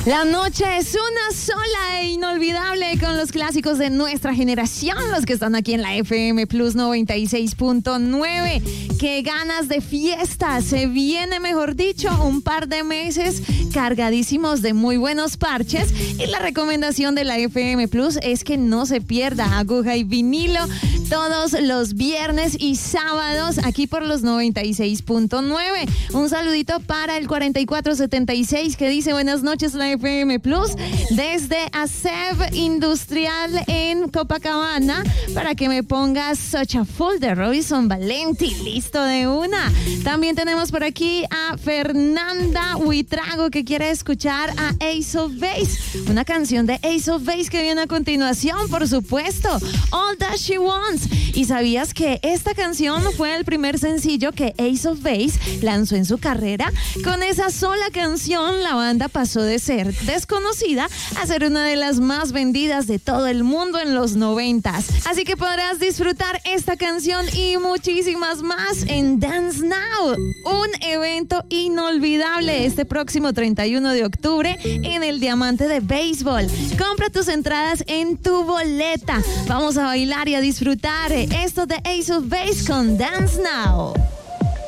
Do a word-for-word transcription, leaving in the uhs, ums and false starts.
La noche es una sola e inolvidable con los clásicos de nuestra generación, los que están aquí en la F M Plus noventa y seis punto nueve. ¡Qué ganas de fiesta! Se viene, mejor dicho, un par de meses cargadísimos de muy buenos parches, y la recomendación de la F M Plus es que no se pierda Aguja y Vinilo todos los viernes y sábados aquí por los noventa y seis punto nueve. Un saludito para el cuarenta y cuatro setenta y seis que dice: buenas noches, la F M Plus, desde ASEV Industrial en Copacabana, para que me pongas Such a Fool de Robinson Valenti. Listo de una. También tenemos por aquí a Fernanda Huitrago, que quiere escuchar a Ace of Base, una canción de Ace of Base que viene a continuación, por supuesto, All That She Wants. ¿Y sabías que esta canción fue el primer sencillo que Ace of Base lanzó en su carrera? Con esa sola canción, la banda pasó de ser desconocida a ser una de las más vendidas de todo el mundo en los noventas. Así que podrás disfrutar esta canción y muchísimas más en Dance Now, un evento inolvidable este próximo treinta y uno de octubre en el Diamante de Béisbol. Compra tus entradas en tu boleta. Vamos a bailar y a disfrutar esto de Ace of Base con Dance Now.